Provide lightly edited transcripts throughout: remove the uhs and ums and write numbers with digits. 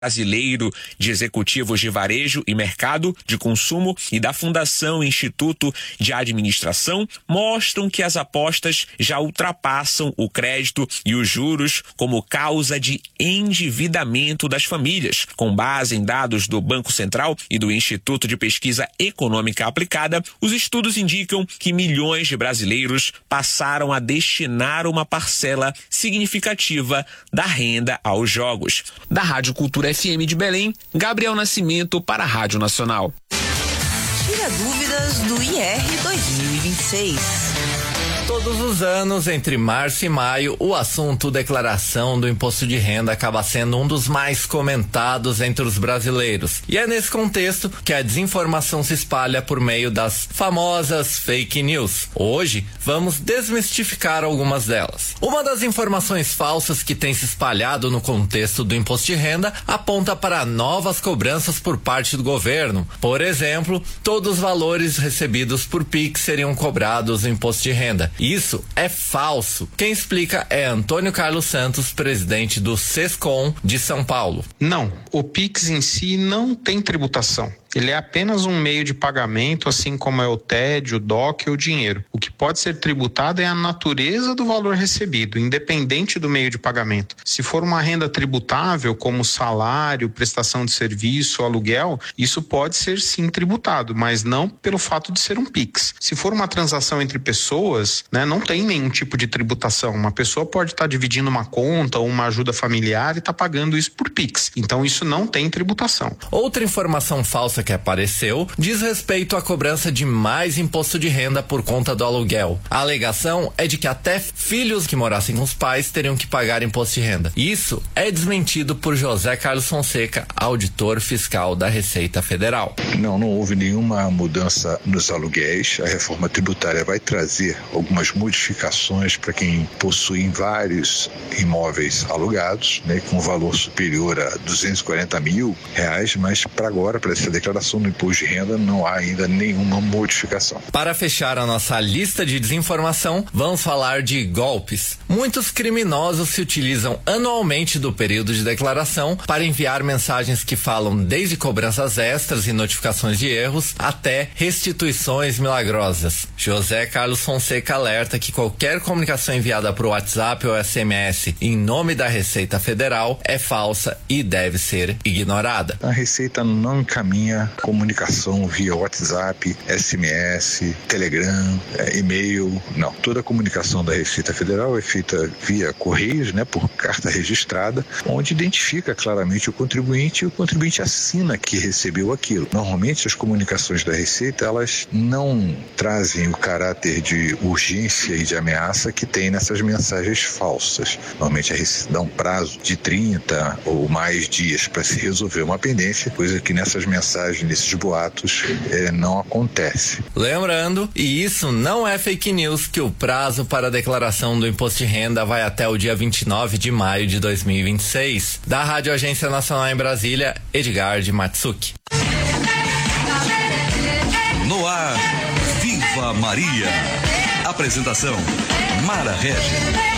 Brasileiro de Executivos de Varejo e Mercado de Consumo e da Fundação Instituto de Administração mostram que as apostas já ultrapassam o crédito e os juros como causa de endividamento das famílias. Com base em dados do Banco Central e do Instituto de Pesquisa Econômica Aplicada, os estudos indicam que milhões de brasileiros passaram a destinar uma parcela significativa da renda aos jogos. Da Rádio Cultura FM de Belém, Gabriel Nascimento para a Rádio Nacional. Tira dúvidas do IR 2026. Todos os anos, entre março e maio, o assunto declaração do imposto de renda acaba sendo um dos mais comentados entre os brasileiros. E é nesse contexto que a desinformação se espalha por meio das famosas fake news. Hoje, vamos desmistificar algumas delas. Uma das informações falsas que tem se espalhado no contexto do imposto de renda aponta para novas cobranças por parte do governo. Por exemplo, todos os valores recebidos por Pix seriam cobrados no imposto de renda. Isso é falso. Quem explica é Antônio Carlos Santos, presidente do Sescom de São Paulo. Não, o Pix em si não tem tributação. Ele é apenas um meio de pagamento, assim como é o TED, o DOC ou o dinheiro. O que pode ser tributado é a natureza do valor recebido, independente do meio de pagamento. Se for uma renda tributável, como salário, prestação de serviço, aluguel, isso pode ser sim tributado, mas não pelo fato de ser um Pix. Se for uma transação entre pessoas, não tem nenhum tipo de tributação. Uma pessoa pode estar dividindo uma conta ou uma ajuda familiar e está pagando isso por Pix. Então isso não tem tributação. Outra informação falsa que apareceu diz respeito à cobrança de mais imposto de renda por conta do aluguel. A alegação é de que até filhos que morassem com os pais teriam que pagar imposto de renda. Isso é desmentido por José Carlos Fonseca, auditor fiscal da Receita Federal. Não houve nenhuma mudança nos aluguéis. A reforma tributária vai trazer algumas modificações para quem possui vários imóveis alugados, com valor superior a R$240 mil, mas para agora, para essa declaração do imposto de renda, não há ainda nenhuma modificação. Para fechar a nossa lista de desinformação, vamos falar de golpes. Muitos criminosos se utilizam anualmente do período de declaração para enviar mensagens que falam desde cobranças extras e notificações de erros até restituições milagrosas. José Carlos Fonseca alerta que qualquer comunicação enviada por WhatsApp ou SMS em nome da Receita Federal é falsa e deve ser ignorada. A Receita não encaminha comunicação via WhatsApp, SMS, Telegram, e-mail. Não, toda a comunicação da Receita Federal é feita via Correios, por carta registrada, onde identifica claramente o contribuinte e o contribuinte assina que recebeu aquilo. Normalmente as comunicações da Receita, elas não trazem o caráter de urgência e de ameaça que tem nessas mensagens falsas. Normalmente a Receita dá um prazo de 30 ou mais dias para se resolver uma pendência, coisa que nessas mensagens, nesses boatos, não acontece. Lembrando, e isso não é fake news, que o prazo para a declaração do imposto de renda vai até o dia 29 de maio de 2026. Da Rádio Agência Nacional em Brasília, Edgar de Matsuki. No ar, Viva Maria. Apresentação, Mara Regis.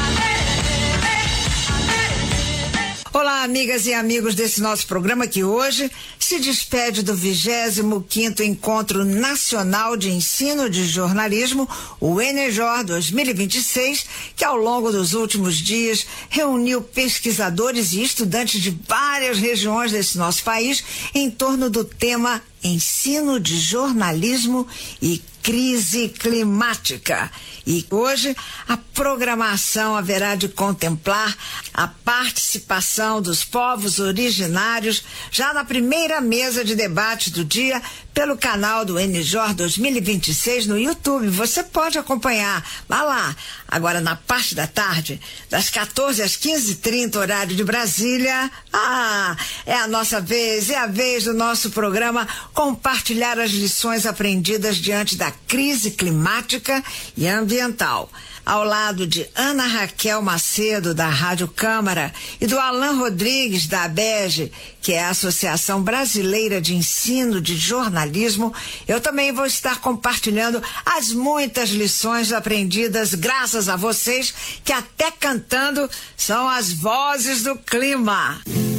Olá, amigas e amigos desse nosso programa que hoje se despede do 25º Encontro Nacional de Ensino de Jornalismo, o ENEJOR 2026, que ao longo dos últimos dias reuniu pesquisadores e estudantes de várias regiões desse nosso país em torno do tema Ensino de Jornalismo e Crise Climática. E hoje a programação haverá de contemplar a participação dos povos originários já na primeira mesa de debate do dia pelo canal do ENEJOR 2026 no YouTube. Você pode acompanhar. Vá lá. Agora, na parte da tarde, das 14 às 15h30, horário de Brasília. É a nossa vez, é a vez do nosso programa compartilhar as lições aprendidas diante da crise climática e ambiental. Ao lado de Ana Raquel Macedo, da Rádio Câmara, e do Alan Rodrigues, da ABEGE, que é a Associação Brasileira de Ensino de Jornalismo, eu também vou estar compartilhando as muitas lições aprendidas graças a vocês, que até cantando são as vozes do clima.